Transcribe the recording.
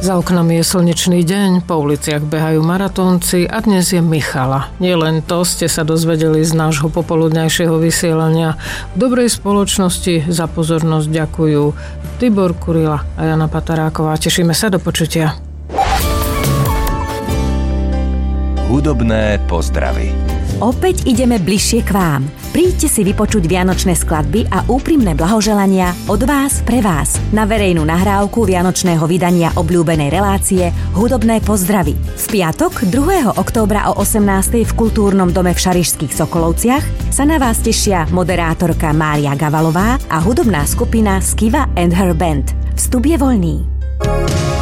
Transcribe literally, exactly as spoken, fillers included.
Za oknami je slnečný deň, po uliciach behajú maratónci a dnes je Michala. Nielen to ste sa dozvedeli z nášho popoludňajšieho vysielania. V dobrej spoločnosti za pozornosť ďakujú Tibor Kurila a Jana Pataráková. Tešíme sa, do počutia. Hudobné pozdravy. Opäť ideme bližšie k vám. Príďte si vypočuť vianočné skladby a úprimné blahoželania od vás pre vás na verejnú nahrávku vianočného vydania obľúbenej relácie Hudobné pozdravy. V piatok druhého októbra o osemnástej v Kultúrnom dome v Šarišských Sokolovciach sa na vás tešia moderátorka Mária Gavalová a hudobná skupina Skiva and her band. Vstup je voľný.